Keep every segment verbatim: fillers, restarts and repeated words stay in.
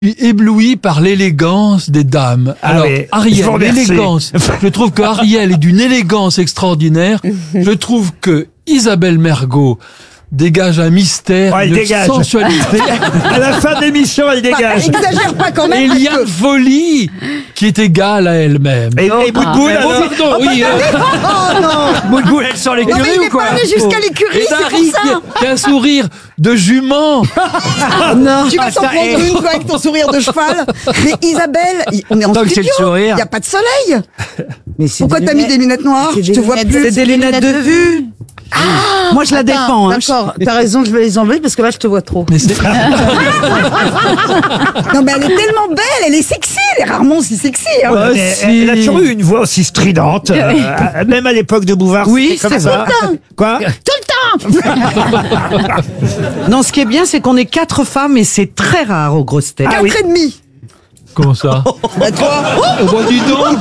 ébloui par l'élégance des dames. Ah Alors, oui, je Ariel, vous remercie. l'élégance. Je trouve que Ariel est d'une élégance extraordinaire. Je trouve que Isabelle Mergo dégage un mystère, Oh, elle une dégage. sensualité. À la fin de l'émission, elle Bah, dégage. exagère pas quand Et même. il y parce a que- une folie qui est égale à elle-même. Et, et Boudboul, Oh, alors pardon, oui. euh, Oh non. Boudboul, elle sort Non mais l'écurie il ou est quoi? pas allé jusqu'à l'écurie, Et c'est Dari pour ça. qui a un sourire de jument. Non. Tu vas t'en ça, prendre eh. une toi, avec ton sourire de cheval. Mais Isabelle, il- on est en Tant que c'est studio. le sourire. Il y a pas de soleil. Mais c'est Pourquoi des t'as mis lunettes- des lunettes noires c'est Je des te vois lunettes plus. de- C'est des lunettes de vue. Moi, je la Attends, défends. Hein. D'accord, t'as raison, je vais les enlever parce que là, je te vois trop. Mais c'est- Non mais elle est tellement belle, elle est sexy, elle est rarement aussi sexy. Hein. Ouais, mais elle, elle a toujours eu une voix aussi stridente, euh, même à l'époque de Bouvard. Oui, c'était comme c'est ça. Quoi? Non, ce qui est bien, c'est qu'on est quatre femmes et c'est très rare aux grosses têtes. Quatre et demi. Comment ça? Bah toi. Oh, bah, dis donc.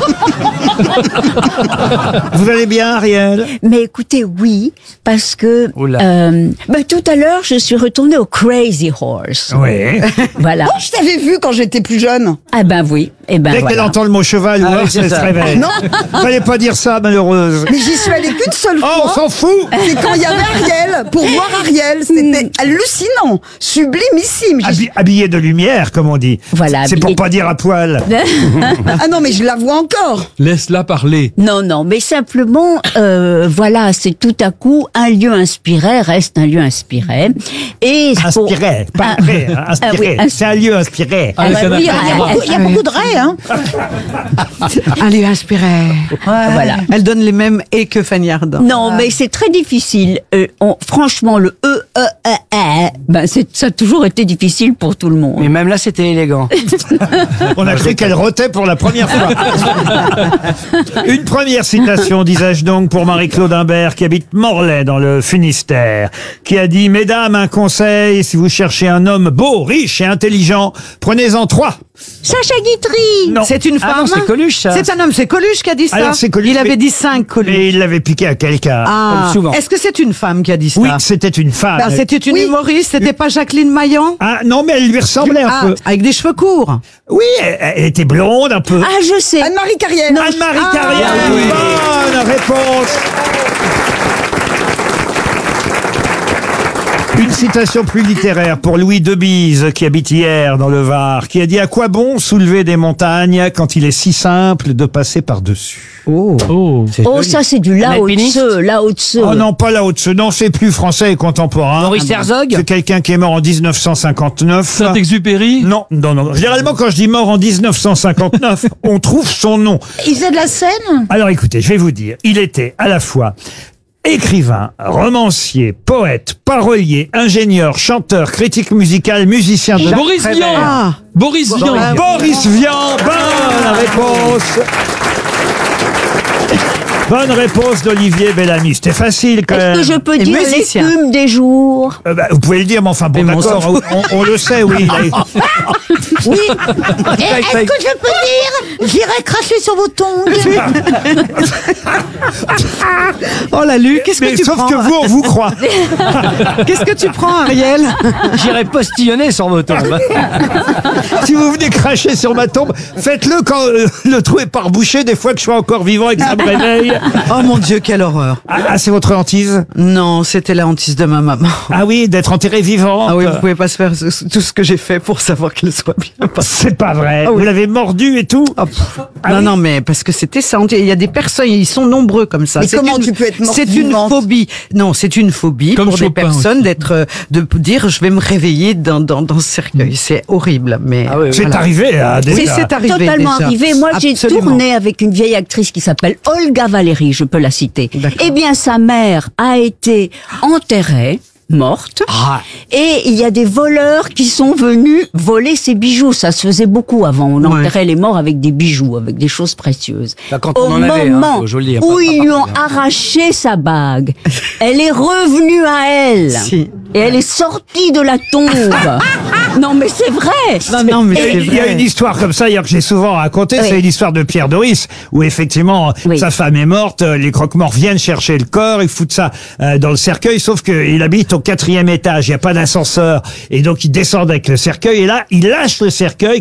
Vous allez bien, Ariel? Mais écoutez, oui, parce que Oula. euh, bah, tout à l'heure, je suis retournée au Crazy Horse. Oui. Voilà. Oh, je t'avais vu quand j'étais plus jeune. Ah ben oui. Eh ben Dès qu'elle voilà. entend le mot cheval, Ah ou oui, horse, c'est elle se ça. réveille. Non. Fallait pas dire ça, malheureuse. Mais j'y suis allée qu'une seule Oh, on fois. s'en fout! C'est quand il y avait Ariel, pour voir Ariel. C'était hallucinant, sublimissime. J'y Habi- suis- Habillé de lumière, comme on dit. Voilà, C'est pour habillé- pas dire à poil. Ah non, mais je la vois encore. Laisse-la parler. Non, non, mais simplement, euh, voilà, c'est tout à coup un lieu inspiré reste un lieu inspiré. Et pour- Inspiré, pas Ah, vrai, hein, inspiré. ah oui, C'est un lieu inspiré. Avec bah un oui, appareil. ah, Il y a beaucoup de raies, hein. Un lieu inspiré. Voilà. Elle donne les mêmes et que Fanny Ardant. Non, mais c'est très difficile. Euh, on- franchement, le E, E, E, E, ben c'est, ça a toujours été difficile pour tout le monde. Mais même là, c'était élégant. On a cru qu'elle rotait pour la première fois. Une première citation, disais-je donc, pour Marie-Claude Imbert, qui habite Morlaix, dans le Finistère, qui a dit « Mesdames, un conseil, si vous cherchez un homme beau, riche et intelligent, prenez-en trois. Sacha Guitry. » Non. C'est une Ah femme. non, c'est Coluche, ça. C'est un homme, c'est Coluche qui a dit ça. Alors, c'est Coluche, Il avait mais- dit cinq, Coluche. Mais il l'avait piqué à quelqu'un. Ah, Comme souvent. est-ce que c'est une femme qui a dit ça? Oui, c'était une femme. Bah, c'était une Oui. humoriste, c'était pas Jacqueline Maillan? Ah non, mais elle lui ressemblait un Ah, peu. avec des cheveux courts. Oui, elle, elle était blonde un peu. Ah, je sais. Anne-Marie Carrière. Anne-Marie Ah, Carrière, oui. bonne réponse. Une citation plus littéraire pour Louis Debise, qui habite hier dans le Var, qui a dit « À quoi bon soulever des montagnes quand il est si simple de passer par-dessus Oh. Oh. Oh, ça, c'est du Lao alpiniste Tse, Lao Tse. » Oh non, pas là haut non, c'est plus français et contemporain. Maurice Herzog. C'est quelqu'un qui est mort en dix-neuf cent cinquante-neuf. Saint-Exupéry. Non, non, non. Généralement, quand je dis mort en dix-neuf cent cinquante-neuf, on trouve son nom. Il faisait de la scène. Alors écoutez, je vais vous dire, il était à la fois écrivain, romancier, poète, parolier, ingénieur, chanteur, critique musical, musicien de... Boris Vian. Ah. Boris Vian. Boris Vian, bonne réponse. Bonne réponse d'Olivier Bellamy. C'était facile quand Est-ce même. que je peux Et dire musicien. l'écume des jours? Euh, bah, vous pouvez le dire, mais enfin bon, Mais mon d'accord, s'en on, on le sait, oui. Oui. Et est-ce que je peux dire j'irai cracher sur vos tongs? Oh la Lu, qu'est-ce Mais que tu sauf prends? que vous, on vous croit. Qu'est-ce que tu prends, Ariel? J'irai postillonner sur vos tombes. Si vous venez cracher sur ma tombe, faites-le quand euh, le trou est pas rebouché, des fois que je suis encore vivant et que ça me réveille. Oh mon Dieu, quelle horreur. Ah, ah, c'est votre hantise? Non, c'était la hantise de ma maman. Ah oui, d'être enterré vivant. Ah oui, vous pouvez pas se faire ce- tout ce que j'ai fait pour savoir qu'elle soit bien passée. C'est pas vrai. Ah oui. Vous l'avez mordu et tout. Ah, pff. Ah non, oui. non, mais parce que c'était ça. Il y a des personnes, ils sont nombreux comme ça. Mais C'est comment une- tu peux être morte C'est une vivante? phobie. Non, c'est une phobie Comme pour des Chopin personnes aussi. d'être, euh, de dire, je vais me réveiller dans, dans, dans ce cercueil. C'est horrible, mais. Ah oui, oui. C'est voilà. arrivé, hein, Oui, déjà. c'est arrivé. Totalement déjà. arrivé. Moi, j'ai Absolument. tourné avec une vieille actrice qui s'appelle Olga Valéry, je peux la citer. D'accord. Eh bien, sa mère a été enterrée, morte, Ah. et il y a des voleurs qui sont venus voler ses bijoux. Ça se faisait beaucoup avant. On Ouais. enterrait les morts avec des bijoux, avec des choses précieuses. Bah, quand Au on en avait, hein, moment faut- je le dis, hein, où pas- ils pas lui ont partout, hein. arraché sa bague, elle est revenue à elle. Si. Et elle est sortie de la tombe. Non, mais c'est vrai. Non, non, mais Il y, a, c'est il y a vrai. une histoire comme ça, d'ailleurs, que j'ai souvent racontée, Oui. c'est une histoire de Pierre Doris, où effectivement, Oui. sa femme est morte, euh, les croque-morts viennent chercher le corps, ils foutent ça euh, dans le cercueil, sauf qu'il habite au au quatrième étage, il n'y a pas d'ascenseur, et donc ils descendent avec le cercueil, et là, ils lâchent le cercueil